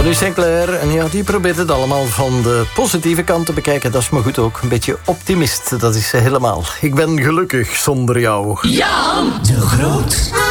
Bonnie Sinclair, en ja, die probeert het allemaal van de positieve kant te bekijken. Dat is me goed ook. Een beetje optimist, dat is ze helemaal. Ik ben gelukkig zonder jou. Jan de Groot.